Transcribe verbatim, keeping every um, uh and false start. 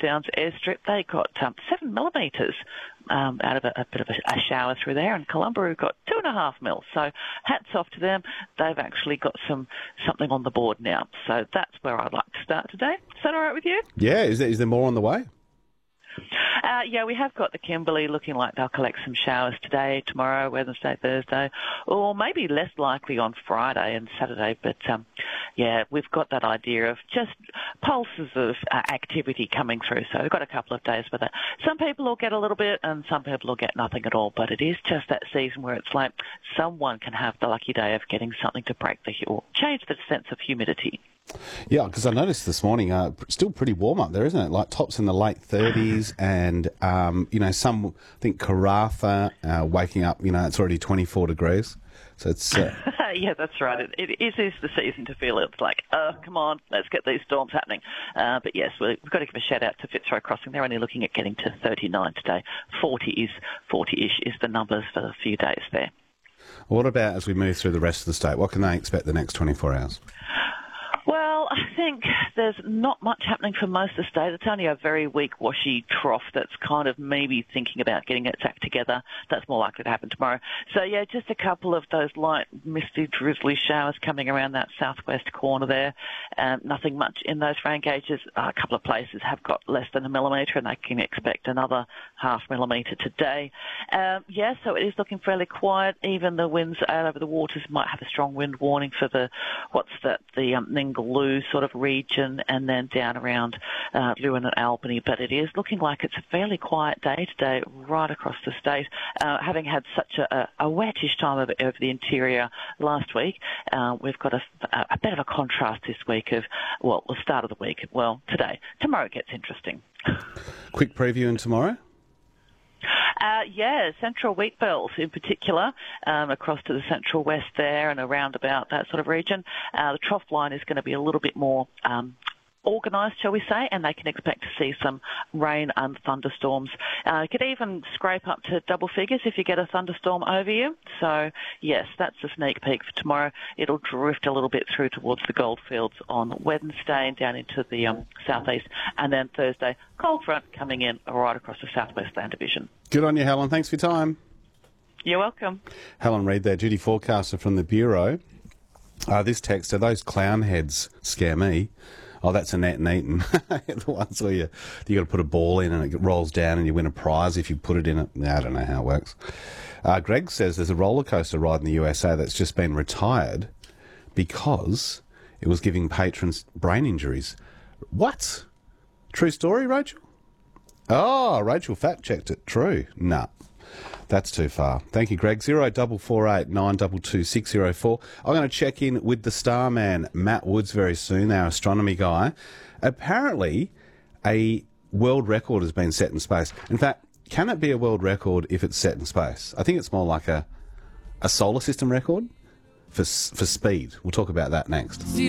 Downs airstrip, they got um, seven millimetres um, out of a, a bit of a, a shower through there, and Columba got two and a half mil. So hats off to them. They've actually got some something on the board now. So that's where I'd like to start today. Is that all right with you? Yeah, is there, is there more on the way? Uh, yeah, we have got the Kimberley looking like they'll collect some showers today, tomorrow, Wednesday, Thursday, or maybe less likely on Friday and Saturday. But, um, yeah, we've got that idea of just pulses of uh, activity coming through. So we've got a couple of days with it. Some people will get a little bit and some people will get nothing at all. But it is just that season where it's like someone can have the lucky day of getting something to break the or change the sense of humidity. Yeah, because I noticed this morning, uh, still pretty warm up there, isn't it? Like tops in the late thirties and, um, you know, some, I think Karratha, uh, waking up, you know, it's already twenty-four degrees. So it's... Uh... yeah, that's right. It, it is the season to feel it. It's like, oh, come on, let's get these storms happening. Uh, but yes, we've got to give a shout out to Fitzroy Crossing. They're only looking at getting to thirty-nine today. forty is, forty-ish is the numbers for a few days there. What about as we move through the rest of the state? What can they expect the next twenty-four hours? Well, I think there's not much happening for most of the state. It's only a very weak, washy trough that's kind of maybe thinking about getting its act together. That's more likely to happen tomorrow. So, yeah, just a couple of those light, misty, drizzly showers coming around that southwest corner there. Um, nothing much in those rain gauges. Uh, a couple of places have got less than a millimetre, and they can expect another half millimetre today. Um, yeah, so it is looking fairly quiet. Even the winds out over the waters might have a strong wind warning for the, what's that, the um, Ningaloo sort of region, and then down around uh, Lewin and Albany. But it is looking like it's a fairly quiet day today right across the state. Uh, having had such a, a wettish time over, over the interior last week, uh, we've got a, a bit of a contrast this week of, well, the start of the week, well, today. Tomorrow it gets interesting. Quick preview in tomorrow? Uh, yeah, central wheat belts in particular, um, across to the central west there and around about that sort of region. Uh, the trough line is going to be a little bit more um, organised, shall we say, and they can expect to see some rain and thunderstorms. Uh, could even scrape up to double figures if you get a thunderstorm over you. So, yes, that's a sneak peek for tomorrow. It'll drift a little bit through towards the goldfields on Wednesday and down into the um, southeast. And then Thursday, cold front coming in right across the southwest land division. Good on you, Helen. Thanks for your time. You're welcome. Helen Reid there, duty forecaster from the Bureau. Uh, this text, those clown heads scare me. Oh, that's Annette and Eaton. The ones where you you got to put a ball in and it rolls down and you win a prize if you put it in it. I don't know how it works. Uh, Greg says there's a roller coaster ride in the U S A that's just been retired because it was giving patrons brain injuries. What? True story, Rachel? Oh, Rachel fact checked it. True. Nah. That's too far. Thank you, Greg. Zero double four eight nine two two six zero four. I'm going to check in with the starman, Matt Woods, very soon, our astronomy guy. Apparently, a world record has been set in space. In fact, can it be a world record if it's set in space? I think it's more like a a solar system record for for speed. We'll talk about that next.